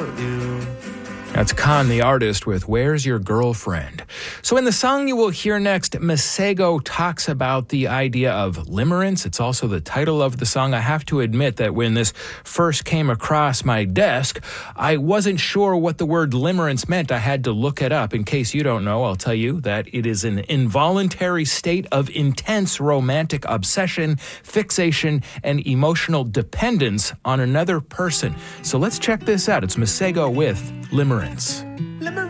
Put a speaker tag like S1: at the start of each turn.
S1: without you.
S2: That's Khan, the artist, with Where's Your Girlfriend? So in the song you will hear next, Masego talks about the idea of limerence. It's also the title of the song. I have to admit that when this first came across my desk, I wasn't sure what the word limerence meant. I had to look it up. In case you don't know, I'll tell you that it is an involuntary state of intense romantic obsession, fixation, and emotional dependence on another person. So let's check this out. It's Masego with Limerence.